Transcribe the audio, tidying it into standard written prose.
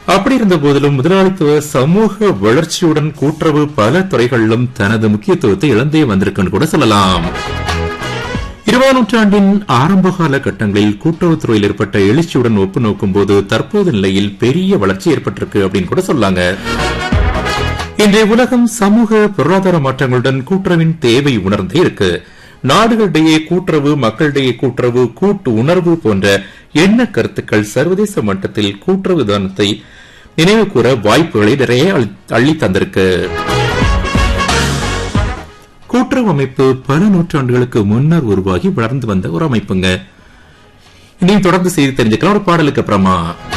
அப்படி இருந்த போதிலும் முதலாளித்துவ சமூக வளர்ச்சியுடன் கூட்டுறவு பல துறைகளிலும் தனது முக்கியத்துவத்தை இழந்தே வந்திருக்குன்னு கூட சொல்லலாம். 20ஆம் நூற்றாண்டின் ஆரம்ப கால கட்டங்களில் கூட்டுறவுத்துறையில் ஏற்பட்ட எழுச்சியுடன் ஒப்பு நோக்கும் போது தற்போது நிலையில் பெரிய வளர்ச்சி ஏற்பட்டிருக்கு அப்படின்னு கூட சொல்லாங்க. இன்றைய உலகம் சமூக பொருளாதார மாற்றங்களுடன் கூட்டுறவின் தேவை உணர்ந்தே இருக்கு. நாடுகளிடையே கூட்டுறவு, மக்களிடையே கூட்டுறவு, கூட்டு உணர்வு போன்ற எண்ண கருத்துக்கள் சர்வதேச மட்டத்தில் கூட்டுறவு தானத்தை நினைவு கூற வாய்ப்புகளை நிறைய அள்ளி தந்திருக்கு. கூட்டுறவு அமைப்பு பல நூற்றாண்டுகளுக்கு முன்னர் உருவாகி வளர்ந்து வந்த ஒரு அமைப்புங்க. இனியும் தொடர்ந்து செய்தி தெரிஞ்சுக்கலாம் ஒரு பாடலுக்கு அப்புறமா.